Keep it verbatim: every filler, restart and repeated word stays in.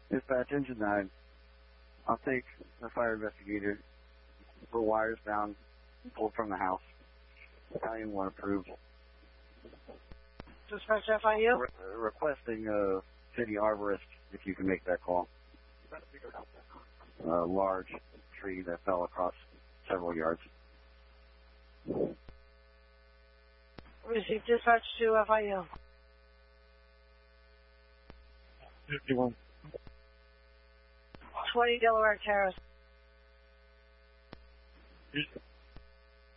Dispatch, engine nine. I'll take the fire investigator for wires down, pulled from the house. Battalion one approved. Dispatch F I U? Re- requesting a city arborist, if you can make that call. A large tree that fell across several yards. Receive dispatch to F I U. fifty-one. twenty Delaware Terrace. Houston.